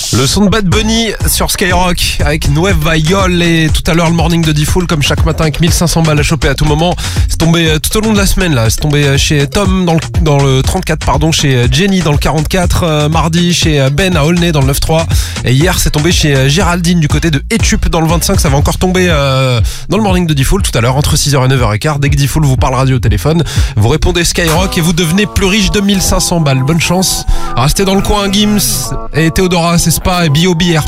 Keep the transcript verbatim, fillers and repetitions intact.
Le son de Bad Bunny sur Skyrock avec Nueva Yol, et tout à l'heure le morning de D-Fool comme chaque matin avec mille cinq cents balles à choper à tout moment. C'est tombé tout au long de la semaine là. C'est tombé chez Tom dans le, dans le trente-quatre, pardon, chez Jenny dans le quarante-quatre, euh, mardi chez Ben à Aulnay dans le neuf trois, et hier c'est tombé chez Géraldine du côté de Etup dans le vingt-cinq. Ça va encore tomber euh, dans le morning de D-Fool tout à l'heure entre six heures et neuf heures quinze. Dès que D-Fool vous parle radio au téléphone, vous répondez Skyrock et vous devenez plus riche de mille cinq cents balles. Bonne chance. Restez dans le coin, Gims et Théodora, c'est Spa et B O B R.